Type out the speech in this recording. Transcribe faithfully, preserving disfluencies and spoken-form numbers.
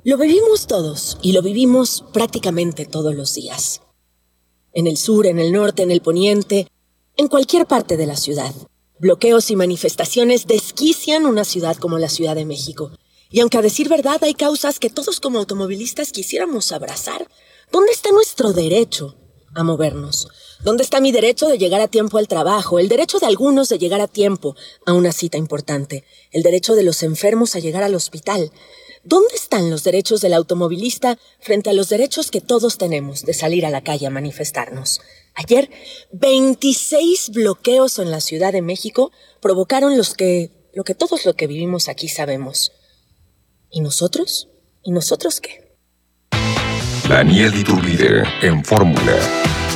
Lo vivimos todos y lo vivimos prácticamente todos los días. En el sur, en el norte, en el poniente, en cualquier parte de la ciudad. Bloqueos y manifestaciones desquician una ciudad como la Ciudad de México. Y aunque a decir verdad hay causas que todos como automovilistas quisiéramos abrazar, ¿dónde está nuestro derecho a movernos? ¿Dónde está mi derecho de llegar a tiempo al trabajo? El derecho de algunos de llegar a tiempo a una cita importante. El derecho de los enfermos a llegar al hospital. ¿Dónde están los derechos del automovilista frente a los derechos que todos tenemos de salir a la calle a manifestarnos? Ayer, veintiséis bloqueos en la Ciudad de México provocaron los que, lo que todos lo que vivimos aquí sabemos. ¿Y nosotros? ¿Y nosotros qué? Daniel Iturbide en Fórmula.